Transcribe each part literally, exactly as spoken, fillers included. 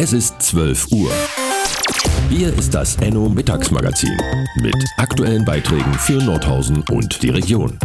Es ist zwölf Uhr. Hier ist das Enno Mittagsmagazin mit aktuellen Beiträgen für Nordhausen und die Region.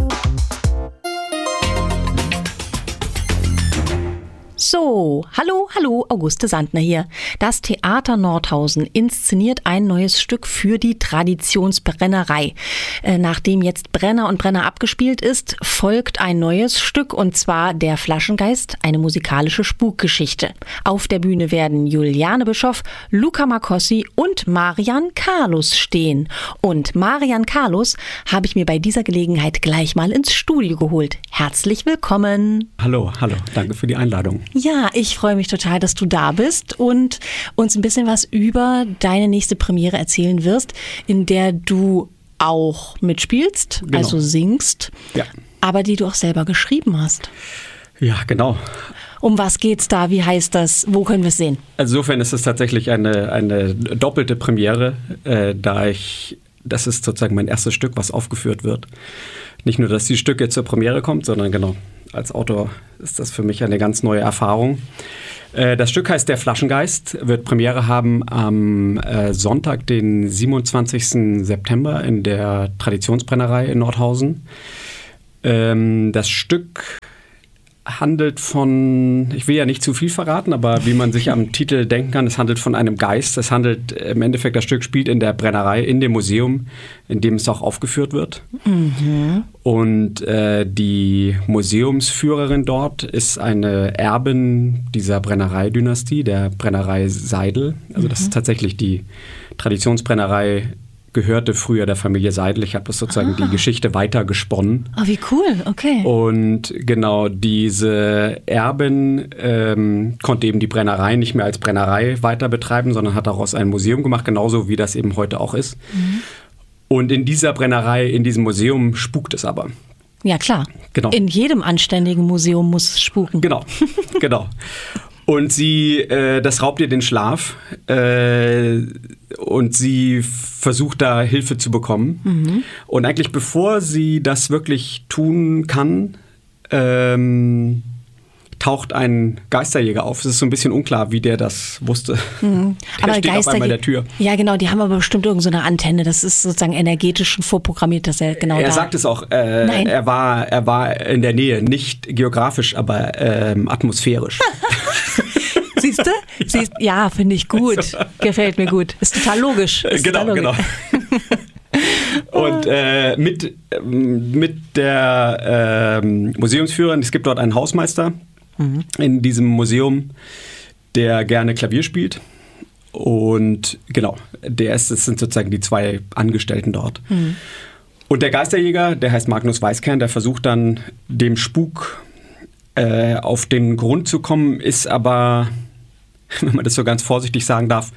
So, hallo, hallo, Auguste Sandner hier. Das Theater Nordhausen inszeniert ein neues Stück für die Traditionsbrennerei. Äh, nachdem jetzt Brenner und Brenner abgespielt ist, folgt ein neues Stück, und zwar Der Flaschengeist, eine musikalische Spukgeschichte. Auf der Bühne werden Juliane Bischoff, Luca Marcossi und Marian Carlos stehen. Und Marian Carlos habe ich mir bei dieser Gelegenheit gleich mal ins Studio geholt. Herzlich willkommen. Hallo, hallo, danke für die Einladung. Ja, ich freue mich total, dass du da bist und uns ein bisschen was über deine nächste Premiere erzählen wirst, in der du auch mitspielst, Genau. also singst, Ja. aber die du auch selber geschrieben hast. Ja, genau. Um was geht's da? Wie heißt das? Wo können wir es sehen? Also insofern ist es tatsächlich eine, eine doppelte Premiere, äh, da ich, das ist sozusagen mein erstes Stück, was aufgeführt wird. Nicht nur, dass die Stück jetzt zur Premiere kommt, sondern genau, als Autor ist das für mich eine ganz neue Erfahrung. Äh, das Stück heißt Der Flaschengeist, wird Premiere haben am äh, Sonntag, den siebenundzwanzigsten September in der Traditionsbrennerei in Nordhausen. Ähm, das Stück handelt von, ich will ja nicht zu viel verraten, aber wie man sich am Titel denken kann, es handelt von einem Geist. Es handelt im Endeffekt, das Stück spielt in der Brennerei, in dem Museum, in dem es auch aufgeführt wird. Mhm. Und äh, die Museumsführerin dort ist eine Erbin dieser Brennereidynastie, der Brennerei Seidel. Also das ist tatsächlich die Traditionsbrennerei, gehörte früher der Familie Seidel. Ich habe das sozusagen ah. die Geschichte weiter gesponnen. Oh, wie cool, okay. Und genau, diese Erbin ähm, konnte eben die Brennerei nicht mehr als Brennerei weiter betreiben, sondern hat daraus ein Museum gemacht, genauso wie das eben heute auch ist. Mhm. Und in dieser Brennerei, in diesem Museum spukt es aber. Ja, klar. Genau. In jedem anständigen Museum muss es spuken. Genau, genau. Und sie, äh, das raubt ihr den Schlaf äh, und sie versucht da Hilfe zu bekommen. Mhm. Und eigentlich bevor sie das wirklich tun kann, ähm, taucht ein Geisterjäger auf. Es ist so ein bisschen unklar, wie der das wusste. Mhm. Der aber steht auf einmal der Tür. Ja, genau, die haben aber bestimmt irgend so eine Antenne. Das ist sozusagen energetisch schon vorprogrammiert, dass er genau er da... Er sagt es auch, äh, Nein. er war, er war in der Nähe, nicht geografisch, aber ähm, atmosphärisch. Siehst du? Ja, Siehst, ja finde ich gut. Also. Gefällt mir gut. Ist total logisch. Ist genau, total logisch. genau. Und äh, mit, mit der äh, Museumsführerin, es gibt dort einen Hausmeister mhm. in diesem Museum, der gerne Klavier spielt. Und genau, der ist, das sind sozusagen die zwei Angestellten dort. Mhm. Und der Geisterjäger, der heißt Magnus Weißkern, der versucht dann dem Spuk äh, auf den Grund zu kommen, ist aber, wenn man das so ganz vorsichtig sagen darf,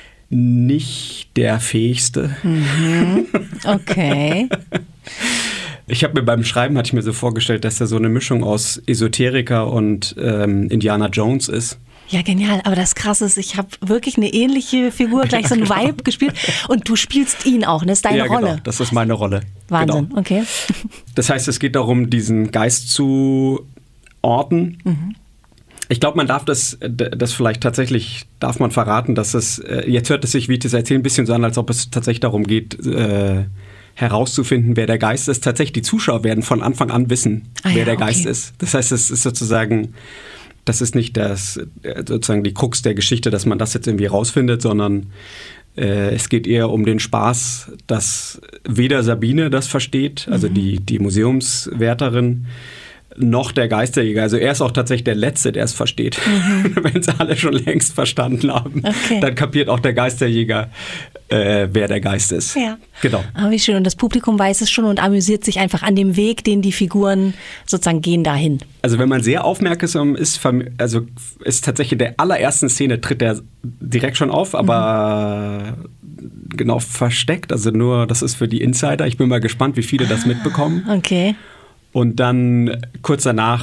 nicht der Fähigste. Mhm. Okay. Ich habe mir beim Schreiben, hatte ich mir so vorgestellt, dass er so eine Mischung aus Esoteriker und ähm, Indiana Jones ist. Ja, genial. Aber das Krasse ist, ich habe wirklich eine ähnliche Figur, gleich ja, so einen genau. Vibe gespielt. Und du spielst ihn auch, ne? Das ist deine ja, Rolle. Genau. Das ist meine Rolle. Wahnsinn, genau. Okay. Das heißt, es geht darum, diesen Geist zu orten. Mhm. Ich glaube, man darf das, das vielleicht tatsächlich, darf man verraten, dass es, jetzt hört es sich, wie ich das erzähle, ein bisschen so an, als ob es tatsächlich darum geht, äh, herauszufinden, wer der Geist ist. Tatsächlich, die Zuschauer werden von Anfang an wissen, ah, wer ja, der okay. Geist ist. Das heißt, es ist sozusagen, das ist nicht das, sozusagen die Krux der Geschichte, dass man das jetzt irgendwie rausfindet, sondern äh, es geht eher um den Spaß, dass weder Sabine das versteht, also mhm. die, die Museumswärterin, noch der Geisterjäger. Also er ist auch tatsächlich der Letzte, der es versteht. Mhm. Wenn es alle schon längst verstanden haben, okay. dann kapiert auch der Geisterjäger, äh, wer der Geist ist. Ja. Genau. Aber wie schön. Und das Publikum weiß es schon und amüsiert sich einfach an dem Weg, den die Figuren sozusagen gehen dahin. Also wenn man sehr aufmerksam ist, also ist tatsächlich in der allerersten Szene tritt er direkt schon auf, aber mhm. genau versteckt. Also nur, das ist für die Insider. Ich bin mal gespannt, wie viele das mitbekommen. Okay. Und dann kurz danach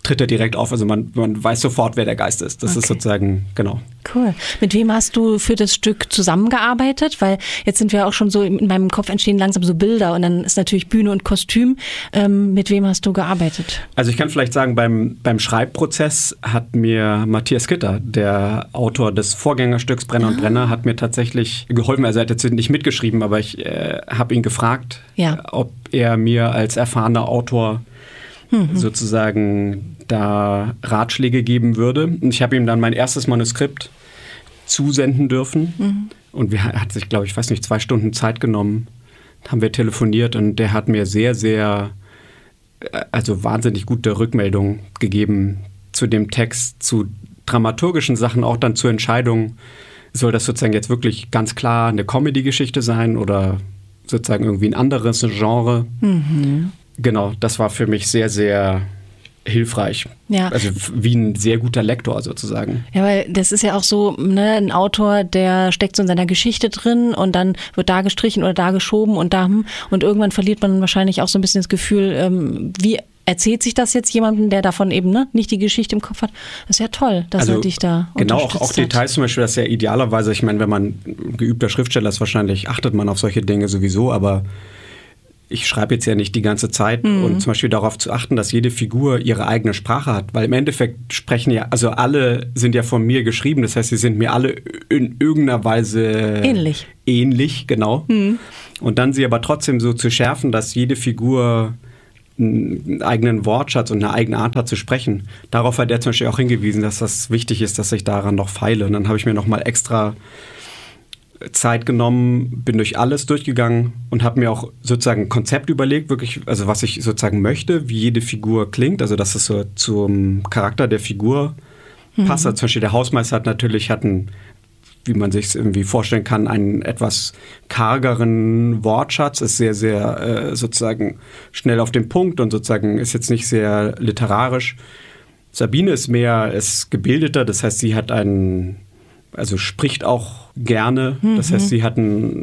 tritt er direkt auf. Also man, man weiß sofort, wer der Geist ist. Das okay. ist sozusagen, genau. Cool. Mit wem hast du für das Stück zusammengearbeitet? Weil jetzt sind wir auch schon so, in meinem Kopf entstehen langsam so Bilder und dann ist natürlich Bühne und Kostüm. Ähm, mit wem hast du gearbeitet? Also ich kann vielleicht sagen, beim, beim Schreibprozess hat mir Matthias Kitter, der Autor des Vorgängerstücks Brenner ah. und Brenner, hat mir tatsächlich geholfen. Also er hat jetzt nicht mitgeschrieben, aber ich äh, habe ihn gefragt, ja. ob er mir als erfahrener Autor mhm. sozusagen da Ratschläge geben würde. Und ich habe ihm dann mein erstes Manuskript zusenden dürfen. Mhm. Und wir hat sich, glaube ich, weiß nicht, zwei Stunden Zeit genommen. Haben wir telefoniert und der hat mir sehr, sehr, also wahnsinnig gute Rückmeldungen gegeben zu dem Text, zu dramaturgischen Sachen, auch dann zur Entscheidung, soll das sozusagen jetzt wirklich ganz klar eine Comedy-Geschichte sein oder sozusagen irgendwie ein anderes Genre. Mhm. Genau, das war für mich sehr, sehr hilfreich. Ja. Also wie ein sehr guter Lektor sozusagen. Ja, weil das ist ja auch so, ne, ein Autor, der steckt so in seiner Geschichte drin und dann wird da gestrichen oder da geschoben und da und irgendwann verliert man wahrscheinlich auch so ein bisschen das Gefühl, ähm, wie erzählt sich das jetzt jemandem, der davon eben ne, nicht die Geschichte im Kopf hat? Das ist ja toll, dass also, er dich da genau, auch, auch hat. Details zum Beispiel, das ist ja idealerweise, ich meine, wenn man ein geübter Schriftsteller ist, wahrscheinlich achtet man auf solche Dinge sowieso, aber ich schreibe jetzt ja nicht die ganze Zeit mhm. und zum Beispiel darauf zu achten, dass jede Figur ihre eigene Sprache hat, weil im Endeffekt sprechen ja, also alle sind ja von mir geschrieben, das heißt, sie sind mir alle in irgendeiner Weise ähnlich, ähnlich genau. Mhm. Und dann sie aber trotzdem so zu schärfen, dass jede Figur einen eigenen Wortschatz und eine eigene Art hat zu sprechen. Darauf hat er zum Beispiel auch hingewiesen, dass das wichtig ist, dass ich daran noch feile. Und dann habe ich mir noch mal extra Zeit genommen, bin durch alles durchgegangen und habe mir auch sozusagen ein Konzept überlegt, wirklich, also was ich sozusagen möchte, wie jede Figur klingt, also dass es so zum Charakter der Figur mhm. passt. Also zum Beispiel der Hausmeister hat natürlich, hat einen, wie man sich es irgendwie vorstellen kann, einen etwas kargeren Wortschatz, ist sehr, sehr äh, sozusagen schnell auf den Punkt und sozusagen ist jetzt nicht sehr literarisch. Sabine ist mehr, ist gebildeter, das heißt, sie hat einen, also spricht auch gerne, mhm. das heißt, sie hat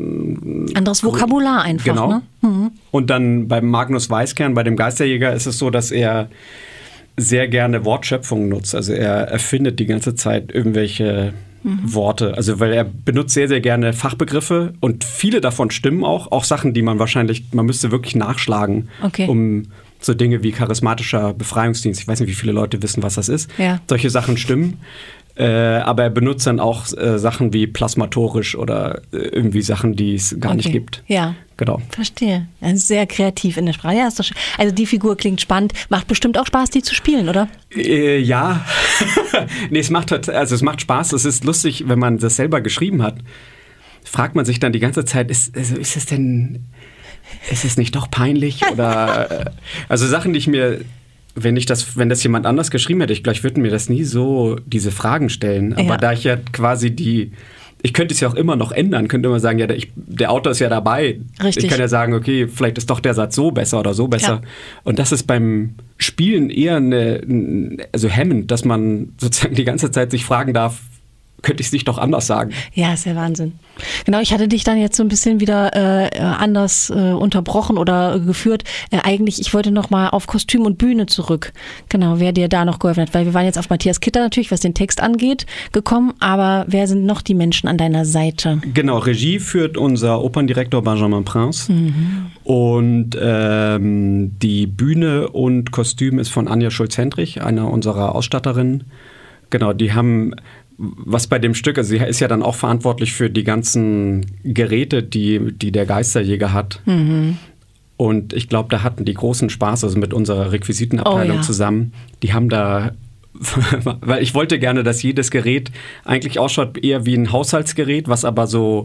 ein anderes Vokabular einfach. Genau. Ne? Mhm. Und dann beim Magnus Weißkern, bei dem Geisterjäger, ist es so, dass er sehr gerne Wortschöpfungen nutzt. Also er erfindet die ganze Zeit irgendwelche mhm. Worte. Also weil er benutzt sehr, sehr gerne Fachbegriffe und viele davon stimmen auch. Auch Sachen, die man wahrscheinlich, man müsste wirklich nachschlagen, okay. um so Dinge wie charismatischer Befreiungsdienst. Ich weiß nicht, wie viele Leute wissen, was das ist. Ja. Solche Sachen stimmen. Äh, aber er benutzt dann auch äh, Sachen wie plasmatorisch oder äh, irgendwie Sachen, die es gar okay. nicht gibt. Ja, genau. Verstehe. Sehr kreativ in der Sprache. Ja, ist doch schön. Also die Figur klingt spannend. Macht bestimmt auch Spaß, die zu spielen, oder? Äh, ja. nee, es macht, also es macht Spaß. Es ist lustig, wenn man das selber geschrieben hat, fragt man sich dann die ganze Zeit, ist, also ist es denn, ist es nicht doch peinlich? Oder also Sachen, die ich mir... Wenn ich das, wenn das jemand anders geschrieben hätte, ich glaube, ich würde mir das nie so diese Fragen stellen. Aber ja. da ich ja quasi die, ich könnte es ja auch immer noch ändern, könnte immer sagen, ja, der, ich, der Autor ist ja dabei. Richtig. Ich kann ja sagen, okay, vielleicht ist doch der Satz so besser oder so besser. Ja. Und das ist beim Spielen eher eine, also hemmend, dass man sozusagen die ganze Zeit sich fragen darf, könnte ich es nicht doch anders sagen. Ja, ist ja Wahnsinn. Genau, ich hatte dich dann jetzt so ein bisschen wieder äh, anders äh, unterbrochen oder äh, geführt. Äh, eigentlich, ich wollte noch mal auf Kostüm und Bühne zurück. Genau, wer dir da noch geholfen hat. Weil wir waren jetzt auf Matthias Kitter natürlich, was den Text angeht, gekommen. Aber wer sind noch die Menschen an deiner Seite? Genau, Regie führt unser Operndirektor Benjamin Prince. Mhm. Und ähm, die Bühne und Kostüm ist von Anja Schulz-Hendrich, einer unserer Ausstatterinnen. Genau, die haben... Was bei dem Stück, also sie ist ja dann auch verantwortlich für die ganzen Geräte, die, die der Geisterjäger hat. Mhm. Und ich glaube, da hatten die großen Spaß, also mit unserer Requisitenabteilung oh, ja. zusammen. Die haben da, weil ich wollte gerne, dass jedes Gerät eigentlich ausschaut eher wie ein Haushaltsgerät, was aber so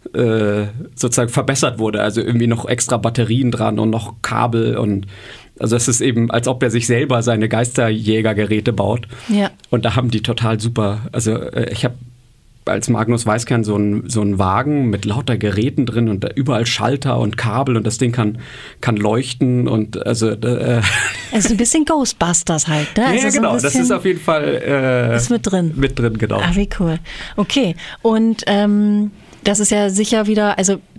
äh, sozusagen verbessert wurde. Also irgendwie noch extra Batterien dran und noch Kabel und also es ist eben, als ob er sich selber seine Geisterjägergeräte baut. Ja. Und da haben die total super, also ich habe als Magnus Weißkern so einen so einen Wagen mit lauter Geräten drin und da überall Schalter und Kabel und das Ding kann, kann leuchten und also... Äh, es ist ein bisschen Ghostbusters halt, ne? Ja, also ja genau, so das ist auf jeden Fall... Äh, ist mit drin. Mit drin, genau. Ah, wie cool. Okay, und... Ähm das ist ja sicher wieder, also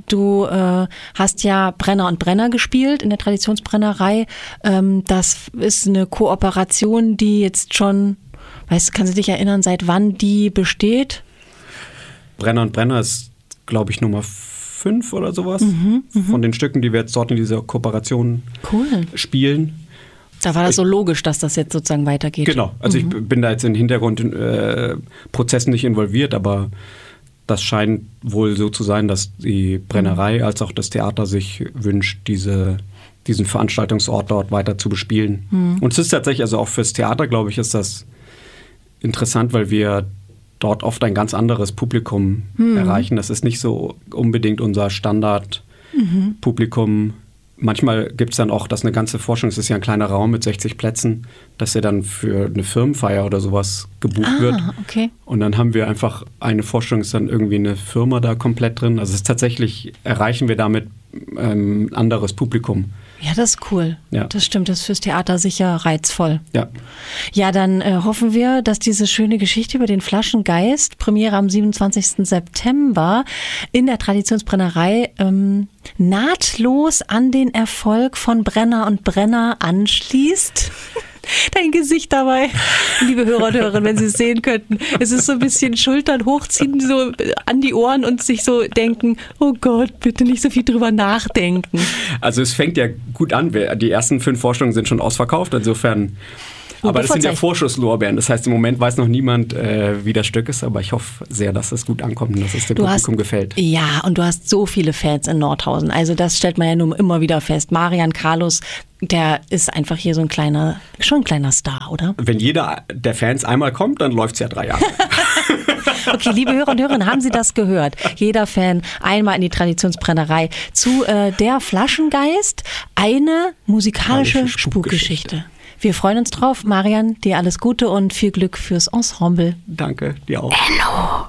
du äh, hast ja Brenner und Brenner gespielt in der Traditionsbrennerei. Ähm, das ist eine Kooperation, die jetzt schon, weißt, kannst du dich erinnern, seit wann die besteht? Brenner und Brenner ist, glaube ich, Nummer fünf oder sowas mhm, von den Stücken, die wir jetzt dort in dieser Kooperation cool. spielen. Da war das so logisch, dass das jetzt sozusagen weitergeht. Genau, also mhm. ich bin da jetzt in Hintergrundprozessen äh, nicht involviert, aber das scheint wohl so zu sein, dass die Brennerei mhm. als auch das Theater sich wünscht, diese, diesen Veranstaltungsort dort weiter zu bespielen. Mhm. Und es ist tatsächlich, also auch fürs Theater, glaube ich, ist das interessant, weil wir dort oft ein ganz anderes Publikum mhm. erreichen. Das ist nicht so unbedingt unser Standardpublikum. Mhm. Manchmal gibt es dann auch, dass eine ganze Forschung, es ist ja ein kleiner Raum mit sechzig Plätzen, dass er dann für eine Firmenfeier oder sowas gebucht ah, wird. Okay. Und dann haben wir einfach eine Forschung, ist dann irgendwie eine Firma da komplett drin. Also es ist tatsächlich, erreichen wir damit ein ähm, anderes Publikum. Ja, das ist cool. Ja. Das stimmt, das ist fürs Theater sicher reizvoll. Ja. Ja, dann äh, hoffen wir, dass diese schöne Geschichte über den Flaschengeist, Premiere am siebenundzwanzigsten September in der Traditionsbrennerei, ähm, nahtlos an den Erfolg von Brenner und Brenner anschließt. Dein Gesicht dabei, liebe Hörer und Hörerinnen, wenn Sie es sehen könnten. Es ist so ein bisschen Schultern hochziehen, so an die Ohren und sich so denken, oh Gott, bitte nicht so viel drüber nachdenken. Also es fängt ja gut an. Die ersten fünf Vorstellungen sind schon ausverkauft, insofern. Aber das sind ja Vorschusslorbeeren. Das heißt, im Moment weiß noch niemand, äh, wie das Stück ist, aber ich hoffe sehr, dass es gut ankommt und dass es dem du Publikum hast, gefällt. Ja, und du hast so viele Fans in Nordhausen. Also das stellt man ja nun immer wieder fest. Marian Carlos, der ist einfach hier so ein kleiner, schon ein kleiner Star, oder? Wenn jeder der Fans einmal kommt, dann läuft es ja drei Jahre. Okay, liebe Hörer und Hörerinnen, haben Sie das gehört? Jeder Fan einmal in die Traditionsbrennerei zu äh, Der Flaschengeist, eine musikalische Spukgeschichte. Spukgeschichte. Wir freuen uns drauf. Marian, dir alles Gute und viel Glück fürs Ensemble. Danke, dir auch. Enno.